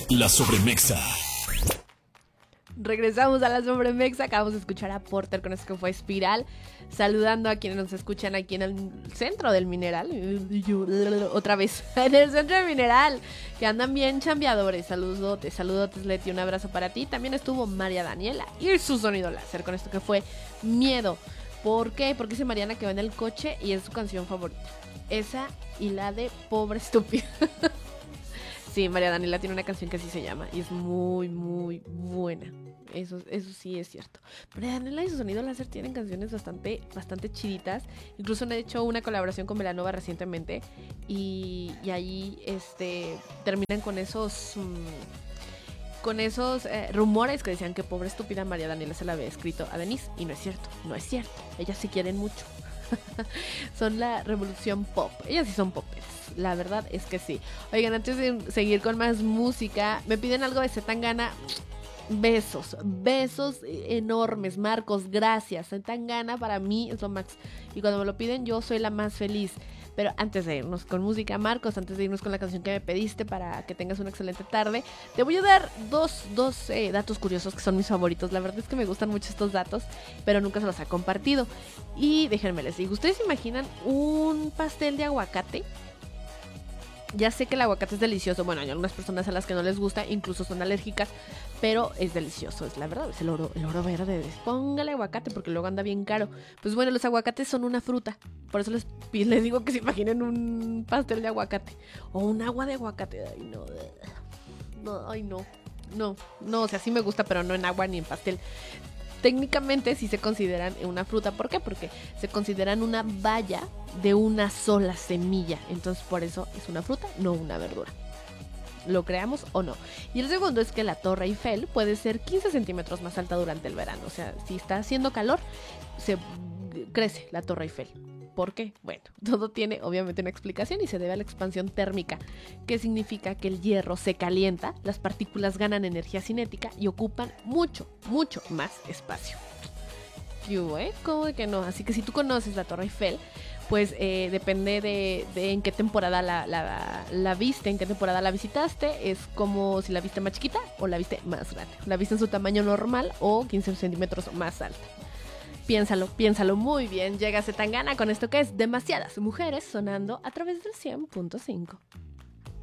La Sobremexa. Regresamos a la Sobremexa. Acabamos de escuchar a Porter con esto que fue Espiral. Saludando a quienes nos escuchan aquí en el centro del Mineral. Otra vez, en el centro del Mineral. Que andan bien chambeadores. Saludotes, Leti. Un abrazo para ti. También estuvo María Daniela y su sonido láser con esto que fue Miedo. ¿Por qué? Porque dice Mariana que va en el coche y es su canción favorita. Esa y la de Pobre Estúpida. Sí, María Daniela tiene una canción que así se llama y es muy, muy buena. Eso sí es cierto. María Daniela y su sonido láser tienen canciones bastante chiditas. Incluso han hecho una colaboración con Belanova recientemente y ahí terminan con esos rumores que decían que Pobre Estúpida María Daniela se la había escrito a Denise. Y no es cierto. Ellas sí quieren mucho. Son la revolución pop. Ellas sí son poperas. La verdad es que sí. Oigan, antes de seguir con más música, me piden algo de Zetangana. Besos enormes, Marcos, gracias. Zetangana para mí es lo max. Y cuando me lo piden, yo soy la más feliz. Pero antes de irnos con música, Marcos, antes de irnos con la canción que me pediste para que tengas una excelente tarde, te voy a dar dos datos curiosos que son mis favoritos. La verdad es que me gustan mucho estos datos, pero nunca se los ha compartido. Y déjenme les digo, ¿ustedes se imaginan un pastel de aguacate? Ya sé que el aguacate es delicioso. Bueno, hay algunas personas a las que no les gusta, incluso son alérgicas, pero es delicioso, es la verdad, es el oro verde. Póngale aguacate porque luego anda bien caro. Pues bueno, los aguacates son una fruta. Por eso les digo que se imaginen un pastel de aguacate o un agua de aguacate. Ay, no, o sea, sí me gusta, pero no en agua ni en pastel. Técnicamente sí se consideran una fruta. ¿Por qué? Porque se consideran una baya de una sola semilla. Entonces por eso es una fruta, no una verdura. ¿Lo creamos o no? Y el segundo es que la Torre Eiffel puede ser 15 centímetros más alta durante el verano. O sea, si está haciendo calor, se crece la Torre Eiffel. ¿Por qué? Bueno, todo tiene obviamente una explicación y se debe a la expansión térmica, que significa que el hierro se calienta, las partículas ganan energía cinética y ocupan mucho más espacio. ¿Cómo de que no? Así que si tú conoces la Torre Eiffel, pues depende de en qué temporada la viste, en qué temporada la visitaste. Es como si la viste más chiquita o la viste más grande. La viste en su tamaño normal o 15 centímetros más alta. Piénsalo muy bien. Llega Zetangana con esto que es Demasiadas Mujeres sonando a través del 100.5.